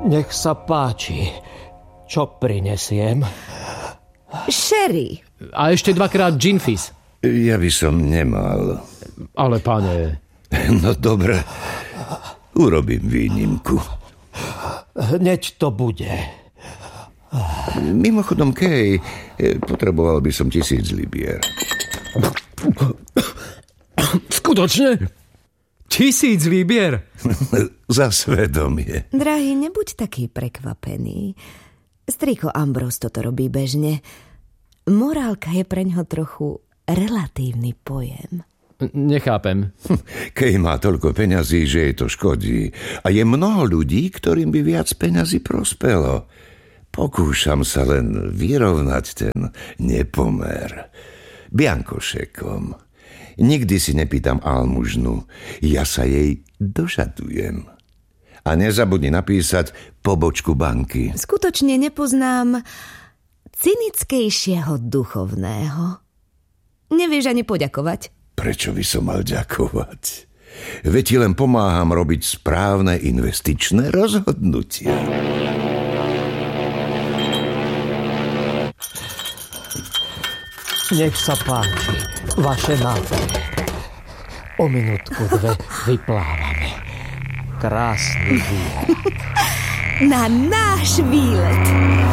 Nech sa páči. Čo prinesiem? Sherry. A ešte 2-krát gin fizz. Ja by som nemal. Ale pane... No dobre, urobím výnimku. Hneď to bude. Mimochodom, Kay, potreboval by som 1000 libier. Skutočne? 1000 libier? Za svedomie. Drahý, nebuď taký prekvapený. Striko Ambrose toto robí bežne. Morálka je preňho trochu relatívny pojem. Nechápem. Kay má toľko peňazí, že jej to škodí. A je mnoho ľudí, ktorým by viac peňazí prospelo. Pokúšam sa len vyrovnať ten nepomer. Biankošekom. Nikdy si nepýtam almužnu. Ja sa jej dožadujem. A nezabudni napísať pobočku banky. Skutočne nepoznám cynickejšieho duchovného. Nevieš ani poďakovať. Prečo by som mal ďakovať? Veď ti len pomáham robiť správne investičné rozhodnutia. Nech sa páči, vaše nápady. O minútku, 2 vyplávame. Krásny výlet. Na náš výlet.